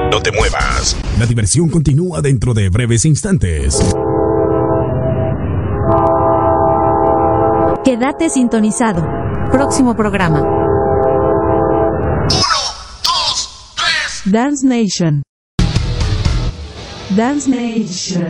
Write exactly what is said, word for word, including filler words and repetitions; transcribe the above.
No te muevas. La diversión continúa dentro de breves instantes. Quédate sintonizado. Próximo programa. Uno, dos, tres. Dance Nation. Dance Nation.